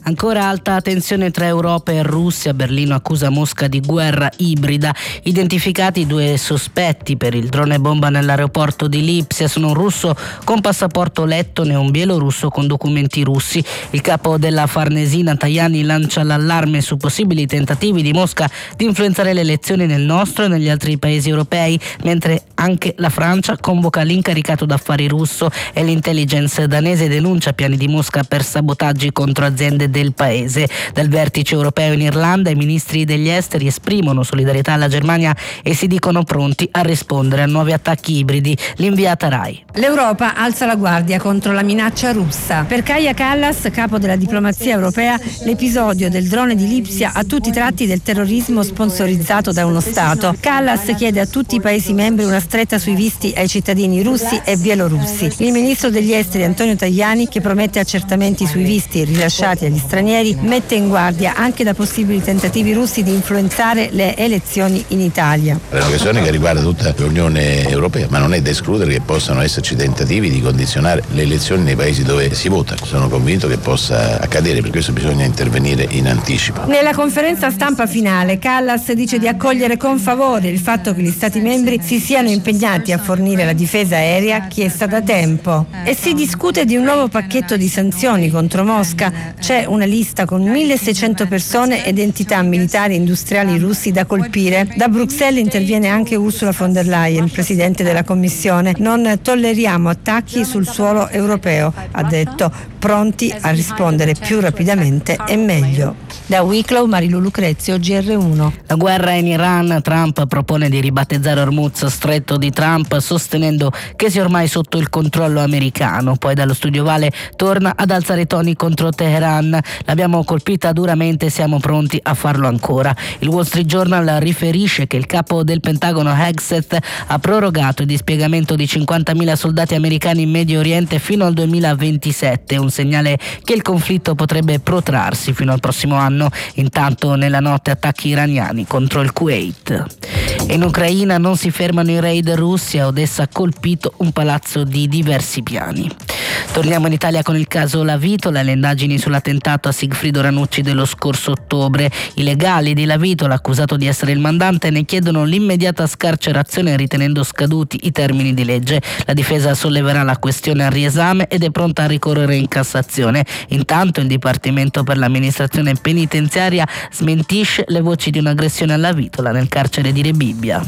Ancora alta tensione tra Europa e Russia. Berlino accusa Mosca di guerra ibrida. Identificati 2 sospetti per il drone bomba nell'aeroporto di Lipsia. Sono un russo con passaporto lettone e un bielorusso con documenti russi. Il capo della Farnesina Tajani lancia l'allarme su possibili tentativi di Mosca di influenzare le elezioni nel nostro e negli altri paesi europei, mentre anche la Francia convoca l'incaricato d'affari russo e l'intelligence danese denuncia piani di Mosca per sabotaggi contro aziende del paese. Dal vertice europeo in Irlanda i ministri degli esteri esprimono solidarietà alla Germania e si dicono pronti a rispondere a nuovi attacchi ibridi. L'inviata Rai. L'Europa alza la guardia contro la minaccia russa. Per Kaja Kallas, capo della diplomazia europea, l'episodio del drone di Lipsia ha tutti i tratti del terrorismo sponsorizzato da uno Stato. Kallas chiede a tutti i Paesi membri una stretta sui visti ai cittadini russi e bielorussi. Il ministro degli esteri Antonio Tajani, che promette accertamenti sui visti rilasciati agli stranieri, mette in guardia anche da possibili tentativi russi di influenzare le elezioni in Italia. È una questione che riguarda tutta l'Unione Europea, ma non è da escludere che possano esserci tentativi di condizionare le elezioni nei paesi dove si vota. Sono convinto che possa accadere, per questo bisogna intervenire in anticipo. Nella conferenza stampa finale, Kallas dice di accogliere con favore il fatto che gli Stati membri si siano impegnati a fornire la difesa aerea chiesta da tempo. E si discute di un nuovo pacchetto di sanzioni contro Mosca. C'è una lista con 1600 persone ed entità militari e industriali russi da colpire. Da Bruxelles interviene anche Ursula von der Leyen, presidente della Commissione. Non tolleriamo attacchi sul suolo europeo, ha detto, pronti a rispondere più rapidamente e meglio. Da Wicklow, Marilu Lucrezio, GR1. La guerra in Iran. Trump propone di ribattezzare Hormuz Stretto di Trump, sostenendo che sia ormai sotto il controllo americano. Poi dallo studio Vale torna ad alzare i toni contro Teheran. L'abbiamo colpita duramente e siamo pronti a farlo ancora. Il Wall Street Journal riferisce che il capo del Pentagono Hegseth ha prorogato il dispiegamento di 50.000 soldati americani in Medio Oriente fino al 2027, un segnale che il conflitto potrebbe protrarsi fino al prossimo anno. Intanto nella notte attacchi iraniani contro il Kuwait. In Ucraina non si fermano i raid russi. A Odessa ha colpito un palazzo di diversi piani. Torniamo in Italia con il caso La Vitola, le indagini sull'attentato a Sigfrido Ranucci dello scorso ottobre. I legali di La Vitola, accusato di essere il mandante, ne chiedono l'immediata scarcerazione ritenendo scaduti i termini di legge. La difesa solleverà la questione al riesame ed è pronta a ricorrere in Cassazione. Intanto il Dipartimento per l'amministrazione penitenziaria smentisce le voci di un'aggressione alla Vitola nel carcere di Rebibbia.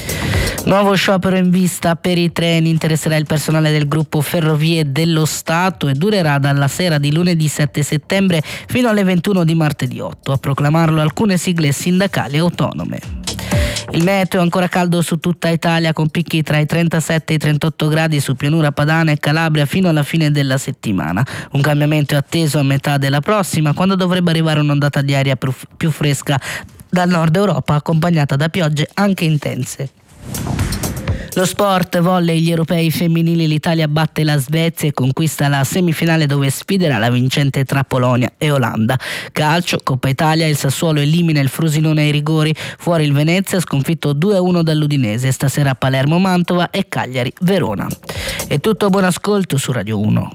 Nuovo sciopero in vista per i treni, interesserà il personale del gruppo Ferrovie dello Stato e durerà dalla sera di lunedì 7 settembre fino alle 21 di martedì 8. A proclamarlo alcune sigle sindacali autonome. Il meteo ancora caldo su tutta Italia con picchi tra i 37 e i 38 gradi su Pianura Padana e Calabria fino alla fine della settimana. Un cambiamento è atteso a metà della prossima, quando dovrebbe arrivare un'ondata di aria più fresca dal nord Europa, accompagnata da piogge anche intense. Lo sport, volley, gli europei femminili, l'Italia batte la Svezia e conquista la semifinale dove sfiderà la vincente tra Polonia e Olanda. Calcio, Coppa Italia, il Sassuolo elimina il Frosinone ai rigori, fuori il Venezia sconfitto 2-1 dall'Udinese, stasera Palermo Mantova e Cagliari Verona. È tutto, buon ascolto su Radio 1.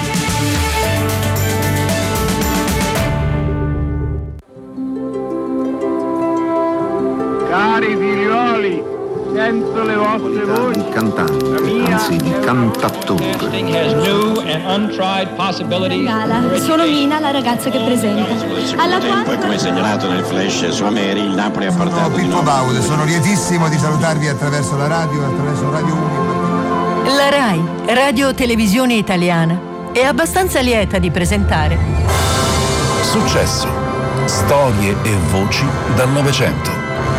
Cari figlioli, sento le vostre voci. Il cantante, anzi il cantattore. Sono Mina, la ragazza che presenta. Alla quale, poi come segnalato nel flash su Ameri, il Napoli ha portato. Sono Pippo Baudo, sono lietissimo di salutarvi attraverso la radio, attraverso Radio 1. La RAI, Radio Televisione Italiana, è abbastanza lieta di presentare Successo, storie e voci dal Novecento.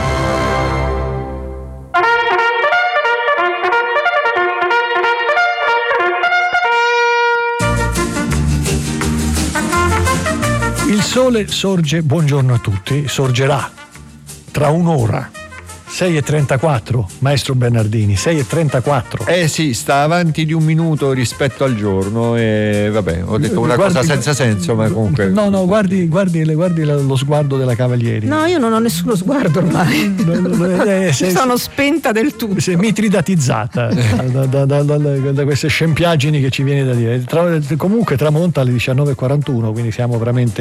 Il sole sorge, buongiorno a tutti, sorgerà tra un'ora. 6:34, maestro Bernardini, 6:34. Sì, sta avanti di un minuto rispetto al giorno e vabbè, ho detto una cosa senza senso, ma comunque. No, guardi lo sguardo della Cavalieri. No, io non ho nessuno sguardo ormai. Sono spenta del tutto. Sei mitridatizzata da queste scempiaggini che ci viene da dire. Comunque tramonta alle 19:41, quindi siamo veramente